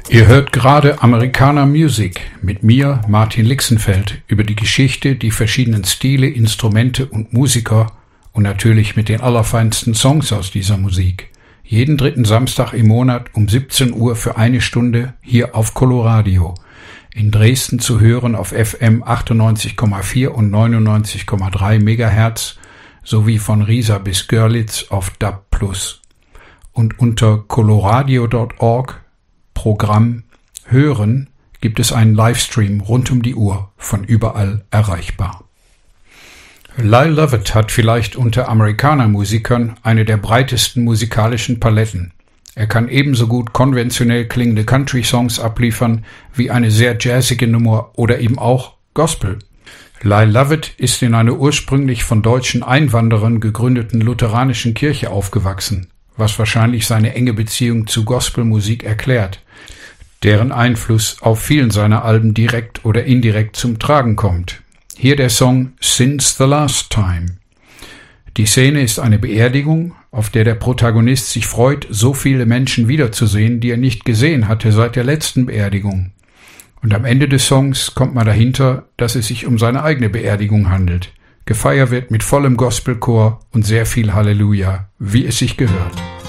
Ihr hört gerade Americana Music mit mir, Martin Lixenfeld, über die Geschichte, die verschiedenen Stile, Instrumente und Musiker und natürlich mit den allerfeinsten Songs aus dieser Musik. Jeden dritten Samstag im Monat um 17 Uhr für eine Stunde hier auf Coloradio. In Dresden zu hören auf FM 98,4 und 99,3 Megahertz sowie von Riesa bis Görlitz auf DAB+. Und unter coloradio.org Programm Hören gibt es einen Livestream rund um die Uhr, von überall erreichbar. Lyle Lovett hat vielleicht unter Amerikaner-Musikern eine der breitesten musikalischen Paletten. Er kann ebenso gut konventionell klingende Country-Songs abliefern, wie eine sehr jazzige Nummer oder eben auch Gospel. Lyle Lovett ist in einer ursprünglich von deutschen Einwanderern gegründeten lutheranischen Kirche aufgewachsen, was wahrscheinlich seine enge Beziehung zu Gospelmusik erklärt, deren Einfluss auf vielen seiner Alben direkt oder indirekt zum Tragen kommt. Hier der Song Since the Last Time. Die Szene ist eine Beerdigung, auf der der Protagonist sich freut, so viele Menschen wiederzusehen, die er nicht gesehen hatte seit der letzten Beerdigung. Und am Ende des Songs kommt man dahinter, dass es sich um seine eigene Beerdigung handelt. Gefeiert wird mit vollem Gospelchor und sehr viel Halleluja, wie es sich gehört.